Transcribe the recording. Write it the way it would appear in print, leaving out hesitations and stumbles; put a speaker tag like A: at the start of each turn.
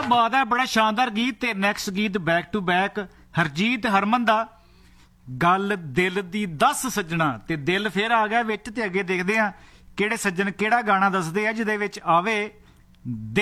A: बात है, बड़ा शानदार गीत। ते नैक्सट गीत back to back Harjeet Harman दा गल दिल दी दस सज्जणा। ते दिल फिर आ गया विच। ते अगे देखदे आ किहड़े सज्जन किहड़ा गाना दसदे आ जिहदे विच आवे